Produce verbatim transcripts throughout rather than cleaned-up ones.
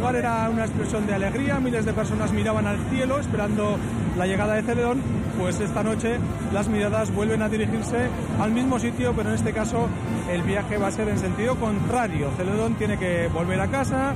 lugar era una expresión de alegría, miles de personas miraban al cielo esperando la llegada de Celedón. Pues esta noche las miradas vuelven a dirigirse al mismo sitio, pero en este caso el viaje va a ser en sentido contrario. Celedón tiene que volver a casa,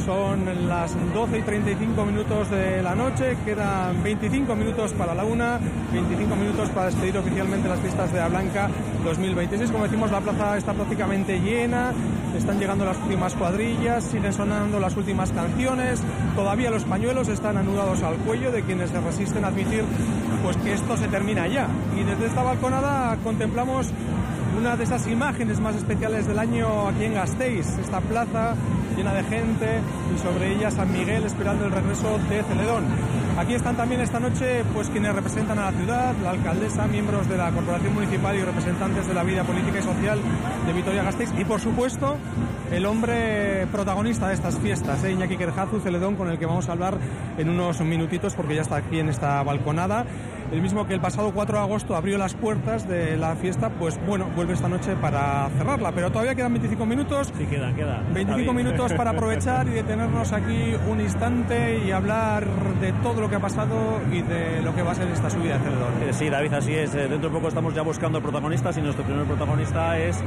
son las doce y treinta y cinco minutos de la noche, quedan veinticinco minutos para la una, veinticinco minutos para despedir oficialmente las fiestas de La Blanca dos mil veintiséis. Como decimos, la plaza está prácticamente llena, están llegando las últimas cuadrillas, siguen sonando las últimas canciones, todavía los pañuelos están anudados al cuello de quienes se resisten a admitir pues que esto se termina ya. Y desde esta balconada contemplamos una de esas imágenes más especiales del año aquí en Gasteiz, esta plaza llena de gente y sobre ella San Miguel esperando el regreso de Celedón. Aquí están también esta noche pues quienes representan a la ciudad, la alcaldesa, miembros de la corporación municipal y representantes de la vida política y social de Vitoria-Gasteiz y por supuesto el hombre protagonista de estas fiestas, ¿eh? Iñaki Kerjazu Celedón, con el que vamos a hablar en unos minutitos porque ya está aquí en esta balconada. El mismo que el pasado cuatro de agosto abrió las puertas de la fiesta, pues bueno, vuelve esta noche para cerrarla, pero todavía quedan veinticinco minutos. Sí, queda, queda. veinticinco minutos para aprovechar y detenernos aquí un instante y hablar de todo lo que ha pasado y de lo que va a ser esta subida de Celedón. Eh, sí, David, así es. Eh, dentro de poco estamos ya buscando protagonistas y nuestro primer protagonista es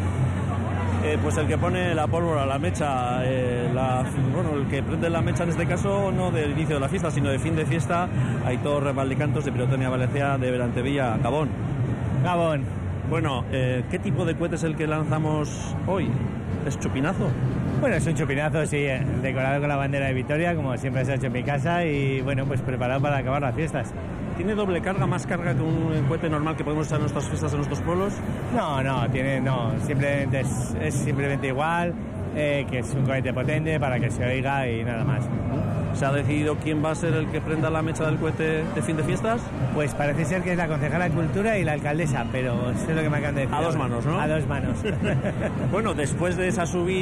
Eh, pues el que pone la pólvora, la mecha, eh, la, bueno, el que prende la mecha en este caso no del inicio de la fiesta, sino de fin de fiesta. Aitor Rebaldicantos de Pirotecnia Valencia de Berantevilla, Gabón. Gabón. Bueno, eh, ¿qué tipo de cohete es el que lanzamos hoy? ¿Es chupinazo? Bueno, es un chupinazo, sí, eh, decorado con la bandera de Vitoria, como siempre se ha hecho en mi casa, y bueno, pues preparado para acabar las fiestas. ¿Tiene doble carga, más carga que un cohete normal que podemos usar en nuestras fiestas en nuestros pueblos? No, no, tiene, no, simplemente es, es simplemente igual, eh, que es un cohete potente para que se oiga y nada más. ¿Se ha decidido quién va a ser el que prenda la mecha del cohete de fin de fiestas? Pues parece ser que es la concejala de Cultura y la alcaldesa, pero sé lo que me acaban de decir. A dos manos, ¿no? A dos manos. Bueno, después de esa subida